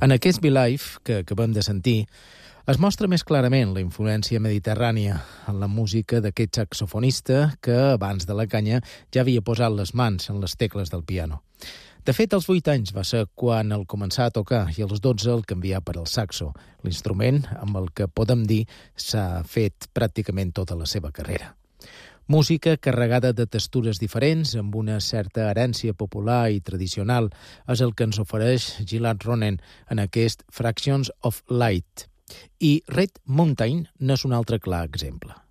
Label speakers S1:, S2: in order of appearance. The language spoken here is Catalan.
S1: En aquest Be Life, que acabem de sentir, es mostra més clarament la influència mediterrània en la música d'aquest saxofonista que, abans de la canya, ja havia posat les mans en les tecles del piano. De fet, als 8 anys va ser quan el començà a tocar i als 12 el canvià per al saxo, l'instrument amb el que podem dir s'ha fet pràcticament tota la seva carrera. Música carregada de textures diferents, amb una certa herència popular i tradicional, és el que ens ofereix Gilad Ronen en aquest Fractions of Light. I Red Mountain n'és un altre clar exemple.